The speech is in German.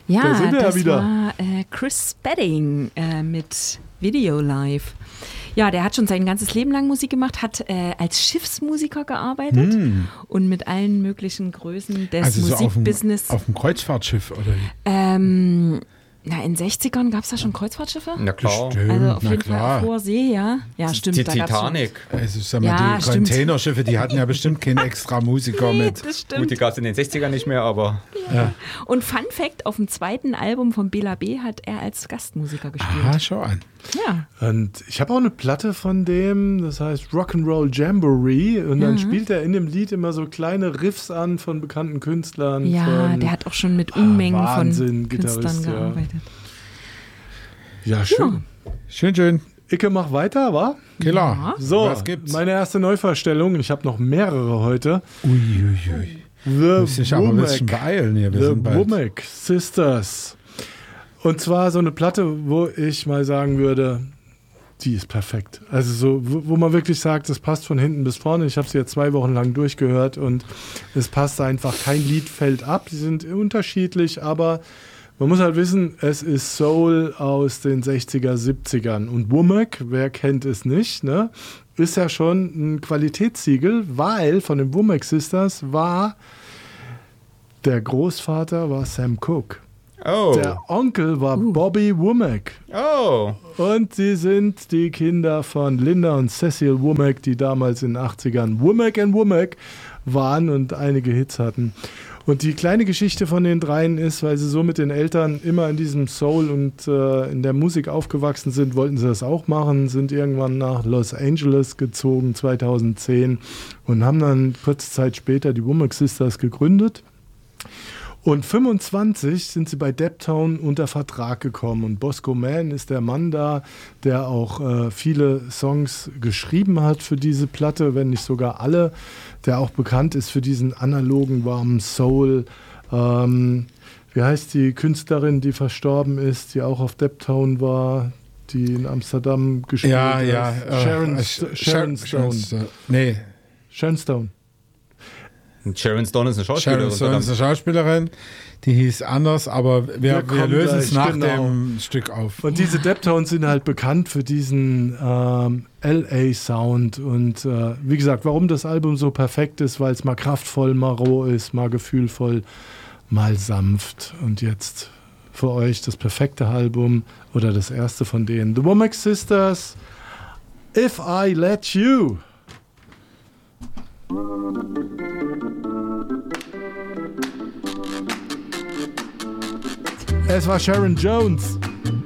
Ja, da sind wir das ja wieder. war Chris Spedding mit Video Live. Ja, der hat schon sein ganzes Leben lang Musik gemacht, hat als Schiffsmusiker gearbeitet und mit allen möglichen Größen des Musikbusiness. So auf dem Kreuzfahrtschiff oder wie? In den 60ern gab es da schon Kreuzfahrtschiffe? Na klar. Stimmt, Also auf jeden klar. Fall auf hoher See, ja. Ja, stimmt. Die da gab's Titanic. Also, sag mal, Ja, die stimmt. Containerschiffe, die hatten ja bestimmt keinen extra Musiker schon. Nee, mit. das Gut, stimmt. die gab es in den 60ern nicht mehr, aber Und Fun Fact, auf dem zweiten Album von Bela B. hat er als Gastmusiker gespielt. Aha, schau an. Ja. Und ich habe auch eine Platte von dem, das heißt Rock'n'Roll Jamboree. Und dann spielt er in dem Lied immer so kleine Riffs an von bekannten Künstlern. Ja, der hat auch schon mit Unmengen Wahnsinn, von Künstlern Gitarrist, ja. gearbeitet. Ja, schön. Schön. Icke, mach weiter, wa? Klar. So, Was gibt's? meine erste Neuvorstellung. Ich habe noch mehrere heute. Uiuiui. The Muss ich aber ein bisschen beeilen hier. Wir The sind bald. Womack Sisters. Und zwar so eine Platte, wo ich mal sagen würde, die ist perfekt. Also so, wo man wirklich sagt, das passt von hinten bis vorne. Ich habe sie jetzt 2 Wochen lang durchgehört und es passt einfach. Kein Lied fällt ab. Die sind unterschiedlich, aber man muss halt wissen, es ist Soul aus den 60er, 70ern. Und Womack, wer kennt es nicht, ne? Ist ja schon ein Qualitätssiegel, weil von den Womack Sisters der Großvater war Sam Cooke. Der Onkel war Bobby Womack. Und sie sind die Kinder von Linda und Cecil Womack, die damals in den 80ern Womack & Womack waren und einige Hits hatten. Und die kleine Geschichte von den dreien ist, weil sie so mit den Eltern immer in diesem Soul und in der Musik aufgewachsen sind, wollten sie das auch machen, sind irgendwann nach Los Angeles gezogen, 2010, und haben dann kurze Zeit später die Womack Sisters gegründet. Und 25 sind sie bei Deptown unter Vertrag gekommen. Und Bosco Mann ist der Mann da, der auch viele Songs geschrieben hat für diese Platte, wenn nicht sogar alle, der auch bekannt ist für diesen analogen, warmen Soul. Wie heißt die Künstlerin, die verstorben ist, die auch auf Deptown war, die in Amsterdam gespielt hat? Sharon Stone. Nee. Sharon Stone. Sharon Stone ist eine Schauspielerin. Sharon Stone ist eine Schauspielerin, die hieß anders, aber wir lösen es nach dem Stück auf. Und diese Deptones sind halt bekannt für diesen LA-Sound. Und wie gesagt, warum das Album so perfekt ist, weil es mal kraftvoll, mal roh ist, mal gefühlvoll, mal sanft. Und jetzt für euch das perfekte Album oder das erste von denen. The Womack Sisters, If I Let You. Es war Sharon Jones.